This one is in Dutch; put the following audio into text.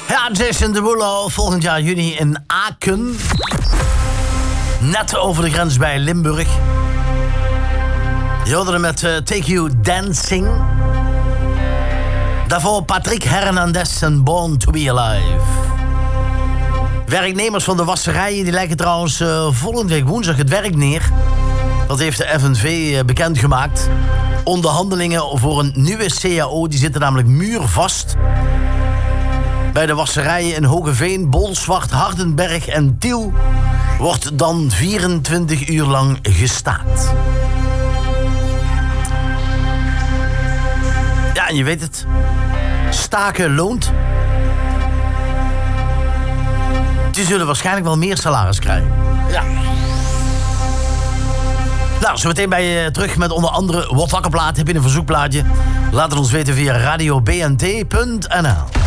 Ja, Jason Derulo, volgend jaar juni in Aken. Net over de grens bij Limburg. Je hoorde hem met Take You Dancing. Daarvoor Patrick Hernandez en Born to Be Alive. Werknemers van de wasserijen die leggen trouwens volgende week woensdag het werk neer. Dat heeft de FNV bekendgemaakt. Onderhandelingen voor een nieuwe CAO die zitten namelijk muurvast. Bij de wasserijen in Hogeveen, Bolsward, Hardenberg en Tiel wordt dan 24 uur lang gestaakt. Ja, en je weet het. Staken loont. Die zullen waarschijnlijk wel meer salaris krijgen. Ja. Nou, zo meteen ben je terug met onder andere Wat Wakker Plaat. Heb je een verzoekplaatje? Laat het ons weten via radiobnt.nl.